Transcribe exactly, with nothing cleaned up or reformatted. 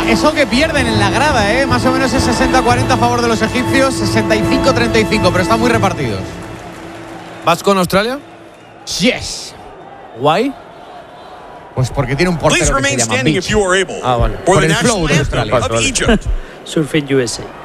eso que pierden en la grada, ¿eh? Más o menos es sesenta cuarenta a favor de los egipcios, sesenta y cinco treinta y cinco, pero están muy repartidos. ¿Vas con Australia? Yes. ¿Guay? Pues porque tiene un portero que se llama Beach. Ah, vale. Por el flow de Australia. Surfing U S A.